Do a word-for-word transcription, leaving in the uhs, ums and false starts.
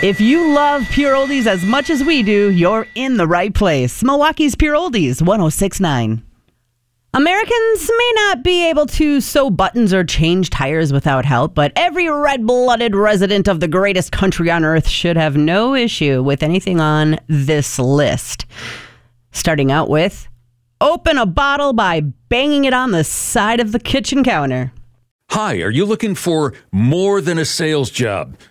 If you love Pure Oldies as much as we do, you're in the right place. Milwaukee's Pure Oldies, one oh six point nine. Americans may not be able to sew buttons or change tires without help, but every red-blooded resident of the greatest country on earth should have no issue with anything on this list. Starting out with, open a bottle by banging it on the side of the kitchen counter. Hi, are you looking for more than a sales job?